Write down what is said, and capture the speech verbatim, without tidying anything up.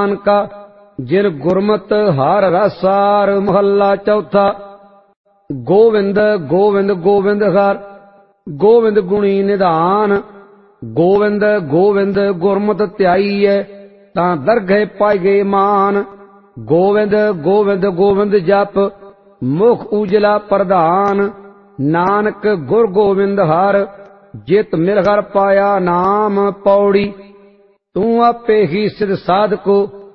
नानका जिन गुरमत हर रसार। महला चौथा। गोविंद गोविंद गोविंद हर गोविंद गुणी निधान। गोविंद गोविंद गुरमत ध्याईऐ तां दरगह पाइगे मान। गोविंद गोविंद गोविंद जप मुख उजला प्रधान। नानक गुर गोविंद हर जित मिल हर पाया नाम। पौड़ी तू आपे ही सिद्ध साध को